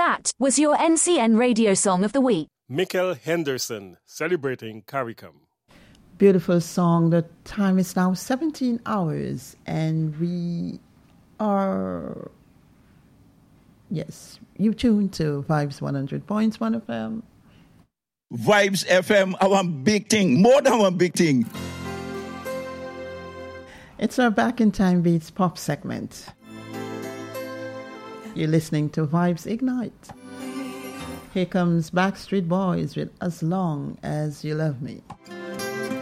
That was your NCN radio song of the week. Mikkel Henderson, celebrating CARICOM. Beautiful song. The time is now 17 hours and we are, yes, you tuned to Vibes 100.1 FM. Vibes FM, our big thing, more than one big thing. It's our Back in Time Beats pop segment. You're listening to Vibes Ignite. Here comes Backstreet Boys with As Long As You Love Me.